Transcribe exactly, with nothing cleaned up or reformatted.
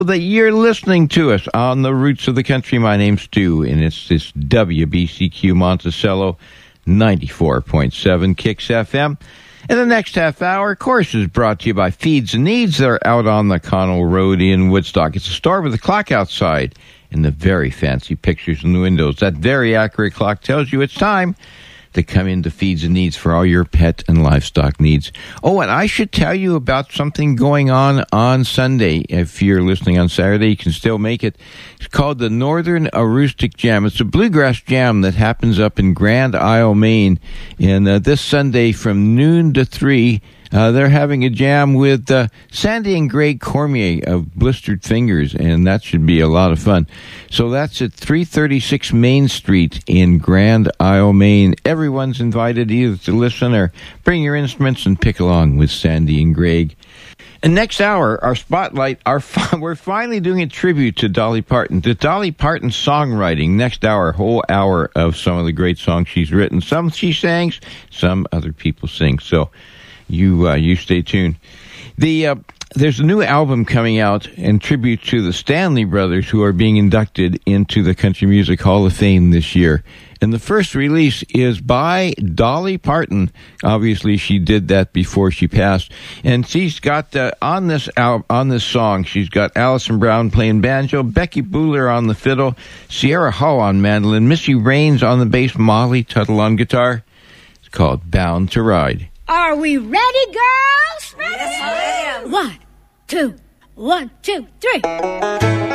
That you're listening to us on the Roots of the Country. My name's Stu, and it's this W B C Q Monticello ninety-four point seven Kicks F M. And the next half hour, of course, is brought to you by Feeds and Needs. They're out on the Connell Road in Woodstock. It's a store with a clock outside and the very fancy pictures in the windows. That very accurate clock tells you it's time to come into Feeds and Needs for all your pet and livestock needs. Oh, and I should tell you about something going on on Sunday. If you're listening on Saturday, you can still make it. It's called the Northern Aroostook Jam. It's a bluegrass jam that happens up in Grand Isle, Maine. And uh, this Sunday from noon to three, Uh, they're having a jam with uh, Sandy and Greg Cormier of Blistered Fingers, and that should be a lot of fun. So that's at three thirty-six Main Street in Grand Isle, Maine. Everyone's invited either to listen or bring your instruments and pick along with Sandy and Greg. And next hour, our spotlight, our we're finally doing a tribute to Dolly Parton, to Dolly Parton's songwriting. Next hour, a whole hour of some of the great songs she's written. Some she sings, some other people sing. So You uh, you stay tuned. The uh, there's a new album coming out in tribute to the Stanley Brothers, who are being inducted into the Country Music Hall of Fame this year. And the first release is by Dolly Parton. Obviously, she did that before she passed. And she's got uh, on this al- on this song, she's got Alison Brown playing banjo, Becky Buhler on the fiddle, Sierra Hull on mandolin, Missy Raines on the bass, Molly Tuttle on guitar. It's called Bound to Ride. Are we ready, girls? Ready? Yes, ma'am. One, two, one, two, three.